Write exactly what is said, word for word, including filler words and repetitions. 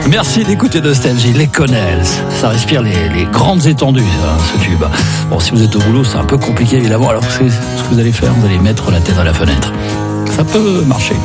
Merci d'écouter Nostalgie, les Connells. Ça respire les, les grandes étendues, hein, ce tube. Bon, si vous êtes au boulot, c'est un peu compliqué évidemment. Alors, c'est ce que vous allez faire, vous allez mettre la tête à la fenêtre. Ça peut marcher.